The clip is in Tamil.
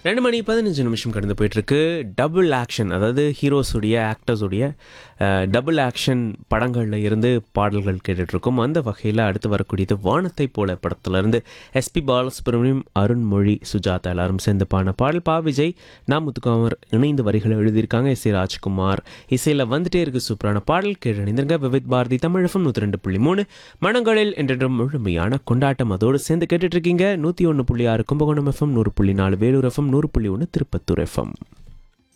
2 மணி 15 நிமிஷம் கடந்து போயிட்டுருக்கு. டபுள் ஆக்ஷன், அதாவது ஹீரோஸுடைய ஆக்டர்ஸுடைய டபுள் ஆக்ஷன் படங்களில் இருந்து பாடல்கள் கேட்டுட்ருக்கோம். அந்த வகையில் அடுத்து வரக்கூடியது வானத்தை போல படத்துலேருந்து எஸ்பி பாலசுப்ரமணியம், அருண்மொழி, சுஜாதா எல்லாரும் சேர்ந்து பாடின பாடல். பா விஜய், நா முத்துக்குமார் இணைந்து வரிகளை எழுதியிருக்காங்க. எஸ் ராஜ்குமார் இசையில் வந்துட்டே இருக்கு சூப்பரான பாடல். கேட்டு அணிந்திருங்க. விவித் பாரதி தமிழகம் 102.3 மனங்களில் என்றென்றும் முழுமையான கொண்டாட்டம். அதோடு சேர்ந்து கேட்டுட்ருக்கீங்க 101.6 Kumbakonam FM, 100.4 Vellore FM, 100.1 Tirupattur FM.